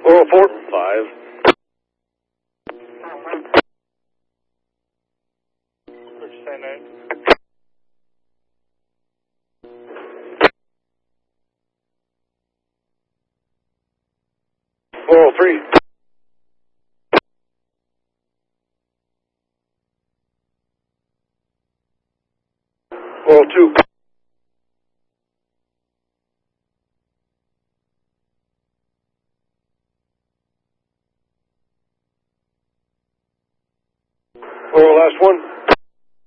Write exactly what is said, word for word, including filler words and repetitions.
four oh four. Five. What'd you say, Nate? four oh three. four oh two. four oh last one.